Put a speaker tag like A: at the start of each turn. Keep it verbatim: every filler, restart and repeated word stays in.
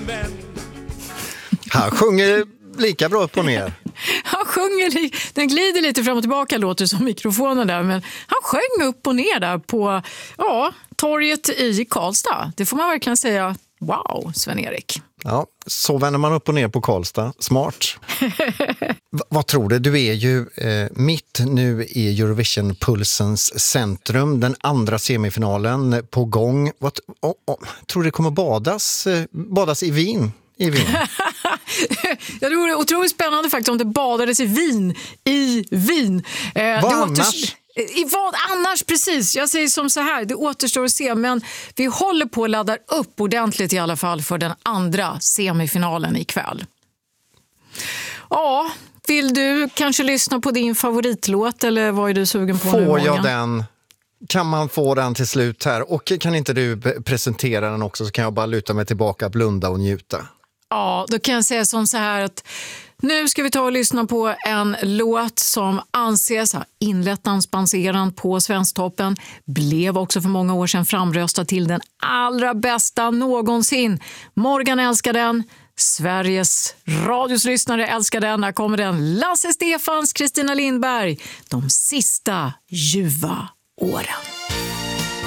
A: vän.
B: Han sjunger lika bra upp och ner.
C: Han sjunger, den glider lite fram och tillbaka, låter som mikrofonen där, men han sjöng upp och ner där på ja, torget i Karlstad. Det får man verkligen säga. Wow, Sven-Erik.
B: Ja, så vänder man upp och ner på Karlstad. Smart. V- vad tror du? Du är ju eh, mitt nu i Eurovision-pulsens centrum. Den andra semifinalen på gång. Vad, oh, oh, tror du det kommer badas, eh, badas i Wien? I Wien?
C: Ja, det vore otroligt spännande faktiskt om det badades i Wien. I Wien. Eh,
B: vad
C: det
B: annars?
C: återst- I vad annars, precis. Jag säger som så här, det återstår att se, men vi håller på att ladda upp ordentligt i alla fall för den andra semifinalen ikväll. Ja, vill du kanske lyssna på din favoritlåt eller vad är du sugen på?
B: Får
C: nu,
B: jag
C: Morgan?
B: den? Kan man få den till slut här? Och kan inte du presentera den också, så kan jag bara luta mig tillbaka, blunda och njuta.
C: Ja, då kan jag säga som så här att nu ska vi ta och lyssna på en låt som anses ha inlett dansbandseran på Svensktoppen. Blev också för många år sedan framröstad till den allra bästa någonsin. Morgan älskar den. Sveriges radioslyssnare älskar den. Här kommer den. Lasse Stefans, Kristina Lindberg. De sista ljuva åren.